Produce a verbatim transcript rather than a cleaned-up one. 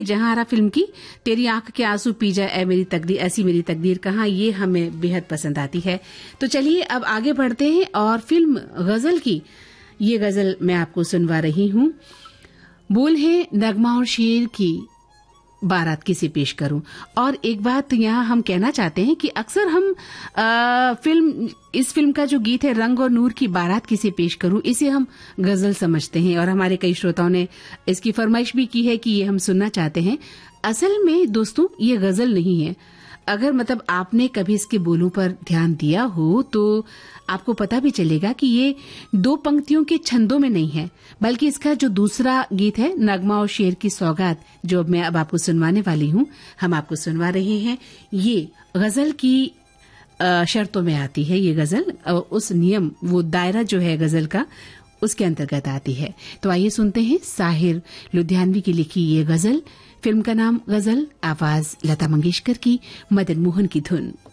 जहारा film की तेरी आंख के आंसू पी जाए ऐ मेरी तकदीर, ऐसी मेरी तकदीर कहाँ, ये हमें बेहद पसंद आती है। तो चलिए अब आगे बढ़ते हैं और फिल्म गजल की ये गजल मैं आपको सुनवा रही हूँ। बोल है नगमा और शेर की बारात किसे पेश करूं। और एक बात यहाँ हम कहना चाहते हैं कि अक्सर हम आ, फिल्म इस फिल्म का जो गीत है रंग और नूर की बारात किसे पेश करूं, इसे हम गजल समझते हैं और हमारे कई श्रोताओं ने इसकी फरमाइश भी की है कि ये हम सुनना चाहते हैं। असल में दोस्तों ये गजल नहीं है। अगर मतलब आपने कभी इसके बोलों पर ध्यान दिया हो तो आपको पता भी चलेगा कि ये दो पंक्तियों के छंदों में नहीं है, बल्कि इसका जो दूसरा गीत है नगमा और शेर की सौगात, जो मैं अब आपको सुनवाने वाली हूँ, हम आपको सुनवा रहे हैं। ये गजल की शर्तों में आती है। ये गजल उस नियम, वो दायरा जो है गजल का, उसके अंतर्गत आती है। तो आइए सुनते हैं साहिर लुधियानवी की लिखी ये गजल। फिल्म का नाम गजल, आवाज लता मंगेशकर की, मदन मोहन की धुन।